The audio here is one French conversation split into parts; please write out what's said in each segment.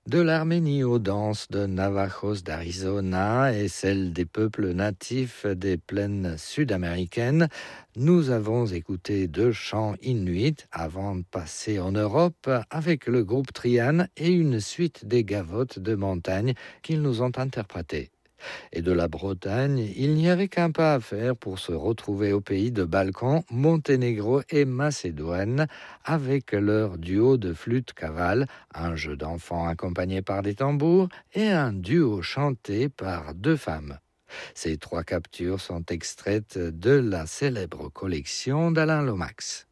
De l'Arménie aux danses de Navajos d'Arizona et celles des peuples natifs des plaines sud-américaines, nous avons écouté 2 chants inuits avant de passer en Europe avec le groupe Trian et une suite des gavottes de montagne qu'ils nous ont interprétées. Et de la Bretagne, il n'y avait qu'un pas à faire pour se retrouver au pays de Balkan, Monténégro et Macédoine, avec leur duo de flûte cavale, un jeu d'enfants accompagné par des tambours et un duo chanté par 2 femmes. Ces 3 captures sont extraites de la célèbre collection d'Alain Lomax.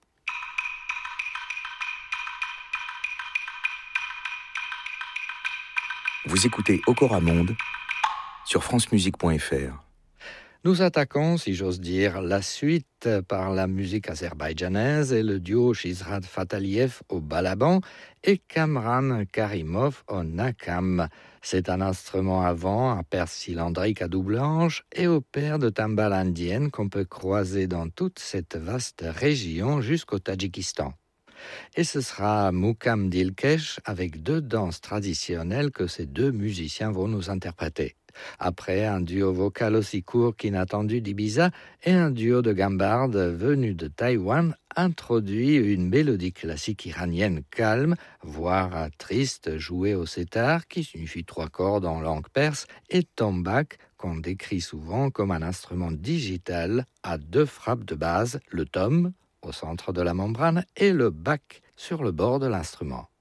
Vous écoutez Okora Monde sur francemusique.fr. Nous attaquons, si j'ose dire, la suite par la musique azerbaïdjanaise et le duo Shizrat Fataliev au balaban et Kamran Karimov au nakam. C'est un instrument à vent, à perce cylindrique à double hanche et aux paires de timbales indiennes qu'on peut croiser dans toute cette vaste région jusqu'au Tadjikistan. Et ce sera Mukam Dilkesh avec 2 danses traditionnelles que ces 2 musiciens vont nous interpréter. Après un duo vocal aussi court qu'inattendu d'Ibiza et un duo de gambardes venu de Taïwan introduit une mélodie classique iranienne calme, voire triste, jouée au sétar, qui signifie 3 cordes en langue perse, et tombak, qu'on décrit souvent comme un instrument digital à 2 frappes de base, le tom au centre de la membrane et le bak sur le bord de l'instrument.